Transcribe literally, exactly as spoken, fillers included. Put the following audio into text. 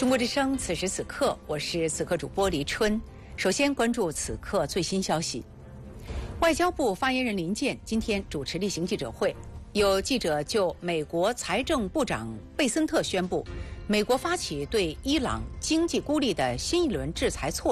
中国之声，此时此刻，我是此刻主播黎春。首先关注此刻最新消息。外交部发言人林健今天主持例行记者会，有记者就美国财政部长贝森特宣布，美国发起对伊朗经济孤立的新一轮制裁措